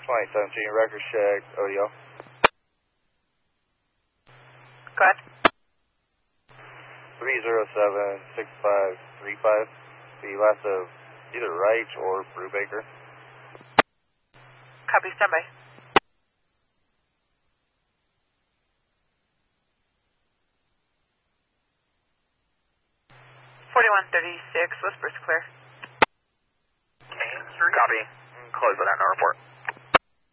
2017 record check, ODL. Go ahead. 3076535. The last of either Wright or Brubaker. Copy, standby. .4136, Whispers clear. Okay, copy. Close on that, no report.